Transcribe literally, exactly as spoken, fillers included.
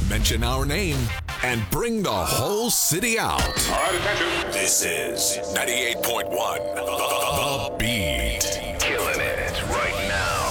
mention our name, and bring the whole city out. All right, attention. This is ninety-eight point one, The, the, the